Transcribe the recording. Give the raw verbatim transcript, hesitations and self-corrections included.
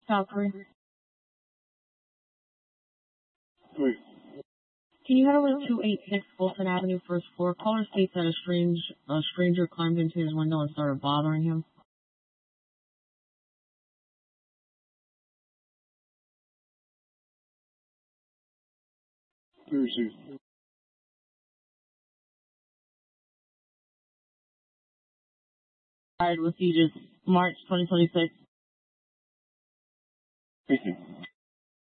Valkyrie. Three. Can you head over to two eighty-six Fulton Avenue, first floor? Caller states that a strange a stranger climbed into his window and started bothering him. Three received. Alright, we'll see you just March twenty twenty-six. Thank you.